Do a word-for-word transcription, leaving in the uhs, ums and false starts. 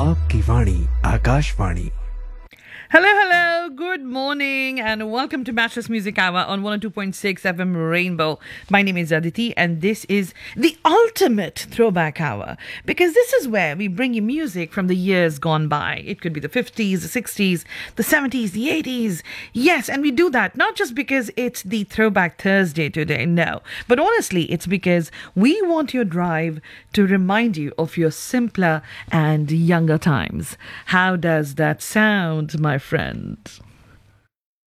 आपकी वाणी Akashvani. Hello, hello, good morning, and welcome to Matchless Music Hour on one oh two point six F M Rainbow. My name is Aditi, and this is the ultimate throwback hour because this is where we bring you music from the years gone by. It could be the fifties, the sixties, the seventies, the eighties. Yes, and we do that not just because it's the Throwback Thursday today, no, but honestly, it's because we want your drive to remind you of your simpler and younger times. How does that sound, my friend?